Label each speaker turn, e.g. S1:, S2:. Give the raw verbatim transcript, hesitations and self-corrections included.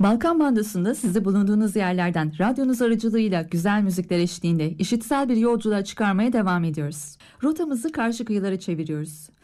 S1: Balkan Bandası'nda sizi bulunduğunuz yerlerden radyonuz aracılığıyla güzel müzikler eşliğinde işitsel bir yolculuğa çıkarmaya devam ediyoruz. Rotamızı karşı kıyılara çeviriyoruz.